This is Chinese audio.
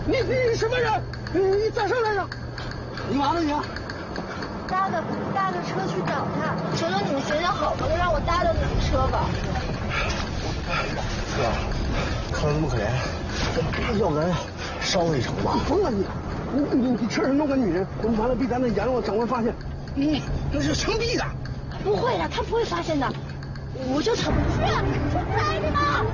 你什么人？你咋上来的？你完了你？ 搭个车去找他，求求你们行行好吧，就让我搭着你的车吧。 哥，看他那么可怜，要不咱捎他一程吧？疯了你车上弄个女人，完了被咱那阎王长官发现，那是枪毙的。 不会的，他不会发现的，我就扯不出去。来，你们！